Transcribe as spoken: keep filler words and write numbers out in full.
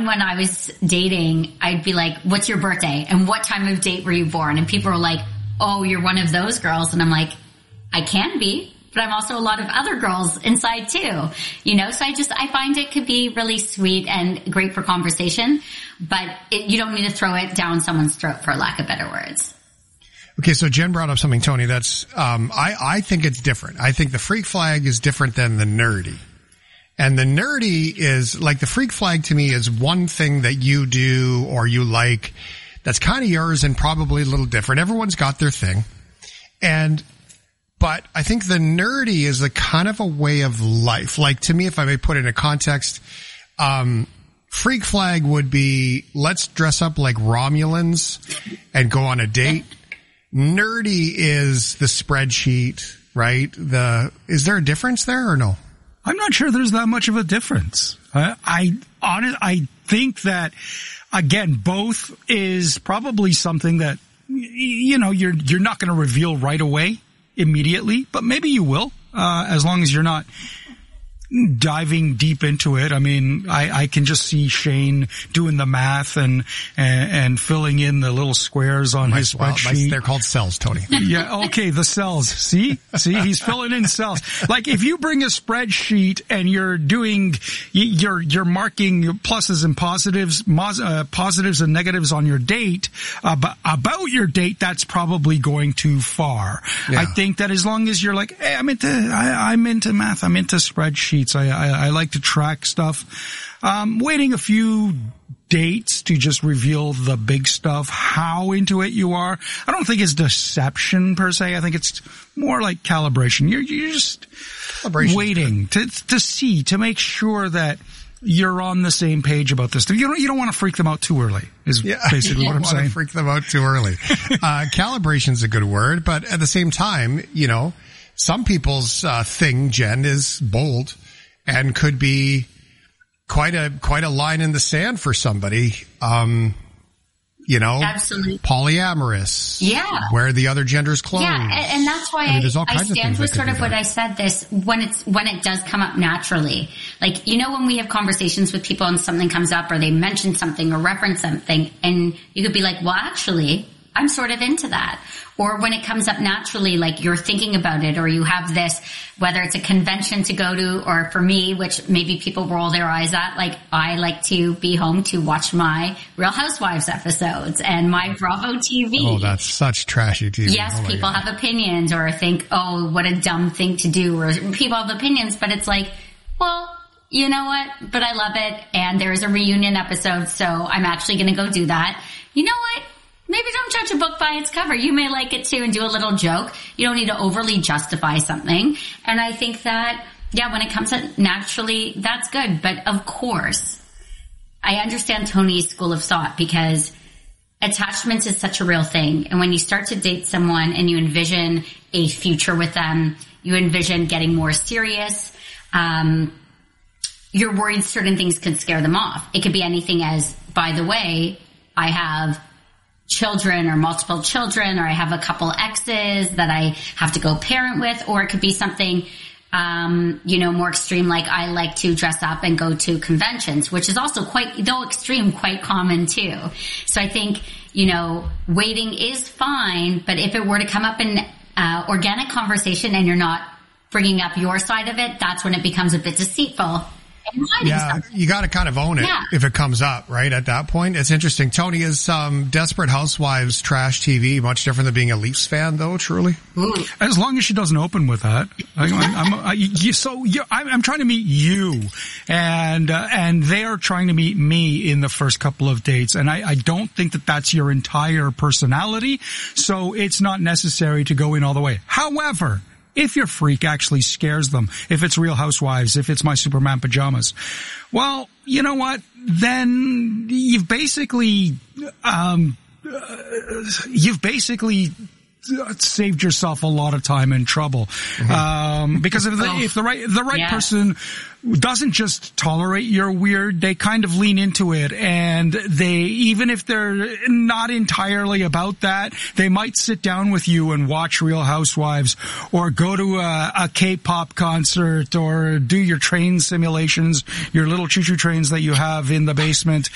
even when I was dating, I'd be like, what's your birthday? And what time of date were you born? And people were like, oh, you're one of those girls. And I'm like, I can be, but I'm also a lot of other girls inside too, you know? So I just, I find it could be really sweet and great for conversation, but it, you don't need to throw it down someone's throat, for lack of better words. Okay, so Jen brought up something, Tony, that's, um, I, I think it's different. I think the freak flag is different than the nerdy. And the nerdy is, like, the freak flag to me is one thing that you do or you like that's kind of yours and probably a little different. Everyone's got their thing. And, but I think the nerdy is a kind of a way of life. Like, to me, if I may put it in a context, um, freak flag would be, let's dress up like Romulans and go on a date. Nerdy is the spreadsheet, right? The, is there a difference there or no? I'm not sure there's that much of a difference. Uh, I, honest, I think that, again, both is probably something that, you know, you're, you're not going to reveal right away, immediately, but maybe you will, uh, as long as you're not diving deep into it. I mean, I, I can just see Shane doing the math and, and, and filling in the little squares on nice, his spreadsheet. Well, they're called cells, Tony. Yeah. Okay. The cells. See, see, he's filling in cells. Like if you bring a spreadsheet and you're doing, you're, you're marking pluses and positives, uh, positives and negatives on your date, uh, but about your date, that's probably going too far. Yeah. I think that as long as you're like, hey, I'm into, I, I'm into math, I'm into spreadsheets. I, I, I like to track stuff. Um, waiting a few dates to just reveal the big stuff, how into it you are. I don't think it's deception per se. I think it's more like calibration. You're, you're just waiting to, to see, to make sure that you're on the same page about this stuff. You don't, you don't want to freak them out too early is yeah, basically what I'm saying. You don't want to freak them out too early. uh, calibration's a good word, but at the same time, you know, some people's, uh, thing, Jen, is bold. And could be quite a, quite a line in the sand for somebody. Um, you know, absolutely polyamorous. Yeah. Where the other gender's clothes. Yeah. And, and that's why I, mean, I, I stand with sort of what I said this when it's, when it does come up naturally. Like, you know, when we have conversations with people and something comes up or they mention something or reference something and you could be like, well, actually, I'm sort of into that. Or when it comes up naturally, like you're thinking about it or you have this, whether it's a convention to go to or for me, which maybe people roll their eyes at, like I like to be home to watch my Real Housewives episodes and my Bravo T V. Oh, that's such trashy T V. Yes, oh people God. have opinions or think, oh, what a dumb thing to do, or people have opinions, but it's like, well, you know what? But I love it. And there's a reunion episode, so I'm actually going to go do that. You know what? Maybe don't judge a book by its cover. You may like it too and do a little joke. You don't need to overly justify something. And I think that, yeah, when it comes to naturally, that's good. But of course, I understand Tony's school of thought because attachment is such a real thing. And when you start to date someone and you envision a future with them, you envision getting more serious, um, you're worried certain things could scare them off. It could be anything as, by the way, I have children or multiple children, or I have a couple exes that I have to go parent with, or it could be something, um, you know, more extreme, like I like to dress up and go to conventions, which is also quite, though extreme, quite common too. So I think, you know, waiting is fine, but if it were to come up in uh, organic conversation and you're not bringing up your side of it, that's when it becomes a bit deceitful. Yeah, something. You got to kind of own it yeah. if it comes up, right? At that point, it's interesting. Tony, is um, Desperate Housewives trash T V much different than being a Leafs fan, though? Truly, as long as she doesn't open with that. I, I'm, I'm, I, you, so you, I'm, I'm trying to meet you, and uh, and they are trying to meet me in the first couple of dates, and I, I don't think that that's your entire personality. So it's not necessary to go in all the way. However, if your freak actually scares them, if it's Real Housewives, if it's My Superman Pajamas, well, you know what? Then you've basically, um, uh, you've basically saved yourself a lot of time and trouble. Mm-hmm. Um, because if the, if the right, the right yeah. person doesn't just tolerate your weird, they kind of lean into it, and they, even if they're not entirely about that, they might sit down with you and watch Real Housewives, or go to a, a K-pop concert, or do your train simulations, your little choo-choo trains that you have in the basement.